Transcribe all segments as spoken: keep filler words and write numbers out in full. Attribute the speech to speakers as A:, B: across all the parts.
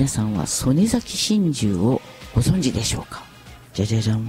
A: 皆さんは曽根崎真珠をご存知でしょうか。じゃじゃじゃん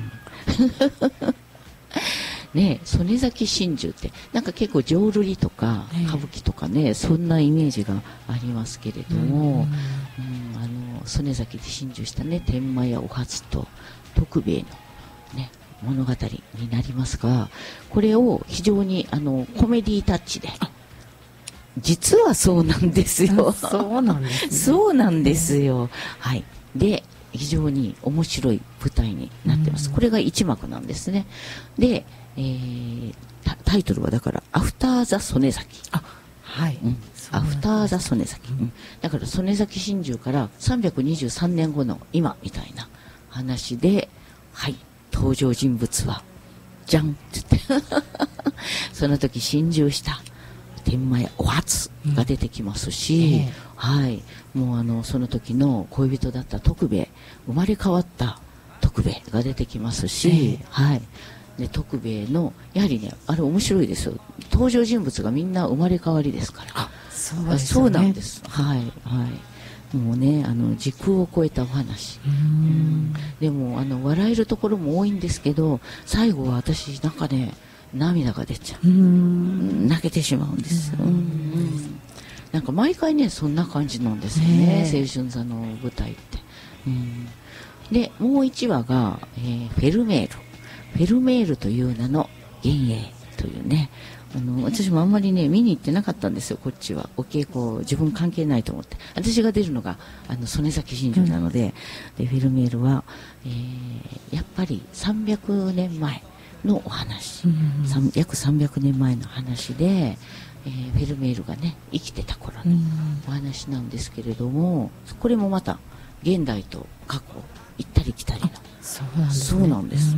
A: ね、曽根崎真珠ってなんか結構浄瑠璃とか歌舞伎とかね、そんなイメージがありますけれども、うん、あの曽根崎で真珠したね天満屋お初と徳兵衛のね物語になりますが、これを非常にあのコメディタッチで、実はそうなんですよ。
B: そうなんですね。
A: そうなんですよ。はい。で非常に面白い舞台になってます。これが一幕なんですね。で、えー、タ, タイトルはだからアフターザ曽根崎。
B: あ、はい。
A: うん、アフターザ曽根崎、うん、だから曽根崎真珠からさんびゃくにじゅうさんねんごの今みたいな話で、はい登場人物はじゃんって言ってその時心中した天満屋お初が出てきますし、うんえー、はいもうあのその時の恋人だった徳兵衛、生まれ変わった徳兵衛が出てきますし、えー、はいで徳兵衛のやはりねあれ面白いですよ、登場人物がみんな生まれ変わりですから。
B: あ、そうですね。
A: そうなんです。はいはいもうねあの時空を超えたお話。うん、でもあの笑えるところも多いんですけど、最後は私なんかね涙が出ちゃう、うん泣けてしまうんです。うんうんなんか毎回ねそんな感じなんですよね、青春座の舞台って。うんでもういちわが、えー、フェルメールフェルメールという名の幻影というね、あの私もあんまりね見に行ってなかったんですよ、こっちは。お稽古自分関係ないと思って、私が出るのがあの曽根崎真珠なので、うん、でフェルメールは、えー、やっぱりさんびゃくねんまえのお話、うん、約さんびゃくねんまえの話で、えー、フェルメールがね生きてた頃のお話なんですけれども、これもまた現代と過去行ったり来たりの。
B: そうなんですね。
A: そうなんです。うん、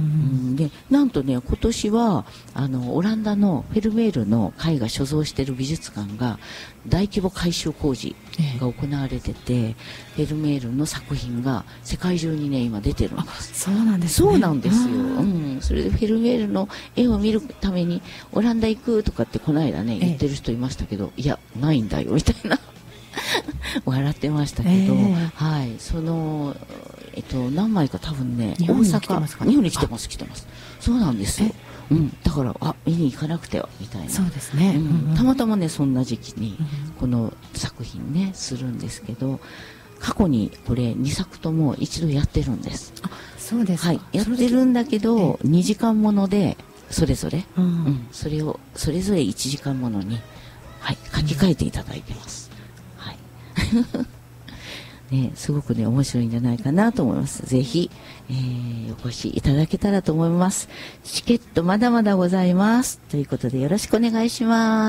A: でなんとね今年はあのオランダのフェルメールの絵画所蔵している美術館が大規模改修工事が行われてて、ええ、フェルメールの作品が世界中にね今出てるんです。
B: そうなんですね。
A: そうなんですよ。うん、それでフェルメールの絵を見るためにオランダ行くとかってこの間ね言ってる人いましたけど、ええ、いやないんだよみたいな笑ってましたけど、えー、はいそのえっと何枚か多分ね
B: 日本に来てますかね。
A: 日本に来てます来てます。そうなんですよ。うん、だからあ見に行かなくてはみたいな。
B: そうですね、
A: うんうん、たまたまねそんな時期にこの作品ねするんですけど、過去にこれにさくとも一度やってるんです。
B: あ、そうですか。
A: はいやってるんだけどにじかんものでそれぞれ、
B: うん
A: うん、それをそれぞれいちじかんものに、はい、書き換えていただいてます。うん、はいね、すごくね面白いんじゃないかなと思います。ぜひ、えー、お越しいただけたらと思います。チケットまだまだございますということでよろしくお願いします。